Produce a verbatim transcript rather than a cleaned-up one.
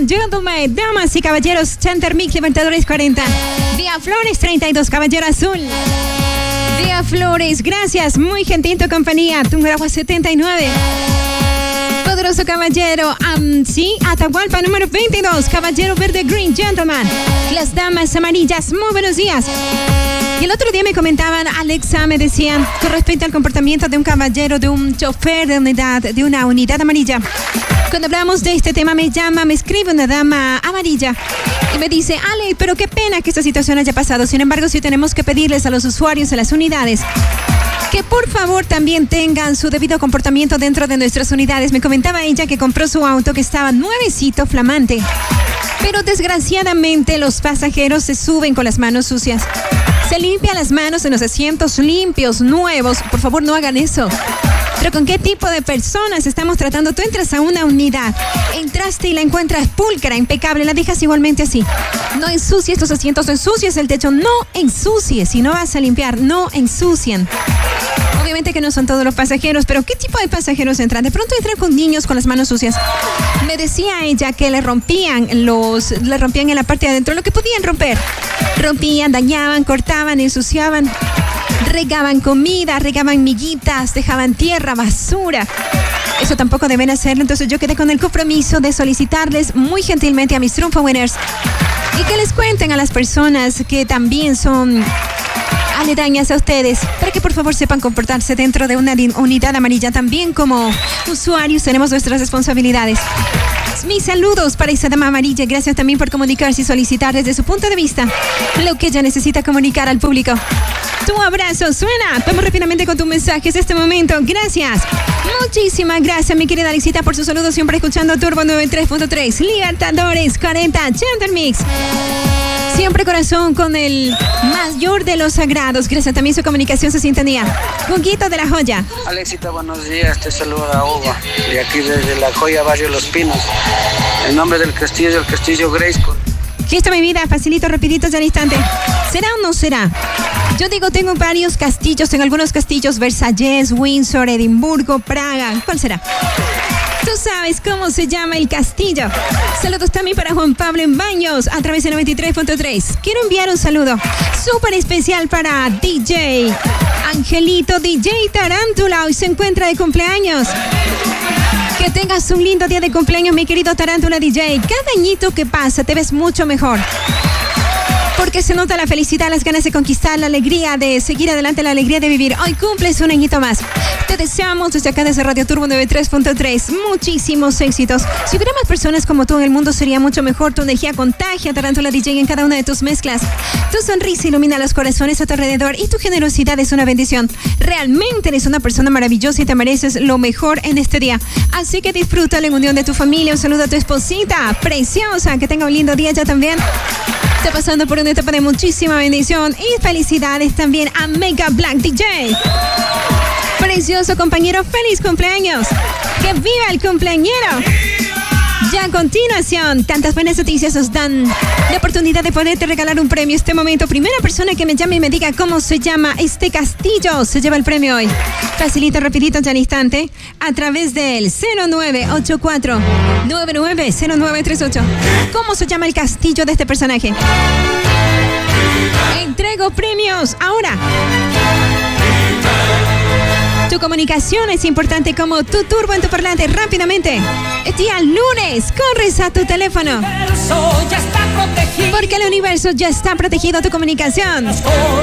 and gentlemen, damas y caballeros, Chanter Mix Libertadores cuarenta. Vía Flores treinta y dos, Caballero Azul. Vía Flores, gracias, muy gentil tu compañía. Tungurahua setenta y nueve. Poderoso Caballero, um, sí, Atahualpa número veintidós, Caballero Verde Green Gentleman. Las damas amarillas, muy buenos días. Y el otro día me comentaban, Alexa, me decían, con respecto al comportamiento de un caballero, de un chofer de unidad, de una unidad amarilla. Cuando hablamos de este tema, me llama, me escribe una dama amarilla y me dice, Ale, pero qué pena que esta situación haya pasado. Sin embargo, sí tenemos que pedirles a los usuarios de las unidades que por favor también tengan su debido comportamiento dentro de nuestras unidades. Me comentaba ella que compró su auto que estaba nuevecito, flamante, pero desgraciadamente los pasajeros se suben con las manos sucias. Se limpian las manos en los asientos limpios, nuevos. Por favor, no hagan eso. Pero ¿con qué tipo de personas estamos tratando? Tú entras a una unidad, entraste y la encuentras pulcra, impecable, la dejas igualmente así. No ensucies tus asientos, no ensucies el techo, no ensucies. Si no vas a limpiar, no ensucian. Obviamente que no son todos los pasajeros, pero ¿qué tipo de pasajeros entran? De pronto entran con niños con las manos sucias. Me decía ella que le rompían los, le rompían en la parte de adentro lo que podían romper. Rompían, dañaban, cortaban, ensuciaban. Regaban comida, regaban miguitas, dejaban tierra, basura. Eso tampoco deben hacerlo. Entonces yo quedé con el compromiso de solicitarles muy gentilmente a mis Triunfo Winners y que les cuenten a las personas que también son aledañas a ustedes, para que por favor sepan comportarse dentro de una unidad amarilla. También como usuarios tenemos nuestras responsabilidades. Mis saludos para esa dama amarilla. Gracias también por comunicarse y solicitar desde su punto de vista lo que ella necesita comunicar al público. Tu abrazo suena. Vamos rápidamente con tus mensajes de este momento. Gracias. Muchísimas gracias, mi querida Alexita, por su saludo. Siempre escuchando Turbo noventa y tres punto tres. Libertadores cuarenta. Chanter Mix. Siempre corazón con el mayor de los sagrados. Gracias también su comunicación, su sintonía. Juguito de la Joya. Alexita, buenos días. Te saluda Hugo. De aquí desde La Joya, barrio Los Pinos. El nombre del castillo es el Castillo Grayskull. Listo, mi vida. Facilito, rapidito, ya al instante. ¿Será o no será? Yo digo, tengo varios castillos. Tengo algunos castillos. Versalles, Windsor, Edimburgo, Praga. ¿Cuál será? Tú sabes cómo se llama el castillo. Saludos también para Juan Pablo en Baños a través de noventa y tres punto tres. Quiero enviar un saludo súper especial para D J Angelito, D J Tarántula. Hoy se encuentra de cumpleaños. Que tengas un lindo día de cumpleaños, mi querido Tarántula D J. Cada añito que pasa te ves mucho mejor. Porque se nota la felicidad, las ganas de conquistar, la alegría de seguir adelante, la alegría de vivir. Hoy cumples un añito más. Te deseamos desde acá, desde Radio Turbo noventa y tres punto tres, muchísimos éxitos. Si hubiera más personas como tú en el mundo, sería mucho mejor. Tu energía contagia, Tarántula D J, en cada una de tus mezclas. Tu sonrisa ilumina los corazones a tu alrededor y tu generosidad es una bendición. Realmente eres una persona maravillosa y te mereces lo mejor en este día. Así que disfrútalo en unión de tu familia. Un saludo a tu esposita preciosa. Que tenga un lindo día ya también. Está pasando por una etapa de muchísima bendición y felicidades también a Mega Black D J. Precioso compañero, feliz cumpleaños. ¡Que viva el cumpleañero! Ya a continuación, tantas buenas noticias nos dan la oportunidad de poderte regalar un premio este momento. Primera persona que me llame y me diga cómo se llama este castillo se lleva el premio hoy. Facilito, rapidito, ya al instante, a través del cero nueve ocho cuatro nueve nueve cero nueve tres ocho. ¿Cómo se llama el castillo de este personaje? Entrego premios ahora. Tu comunicación es importante como tu turbo en tu parlante. Rápidamente, es día lunes, corres a tu teléfono. Porque el universo ya está protegido. Tu comunicación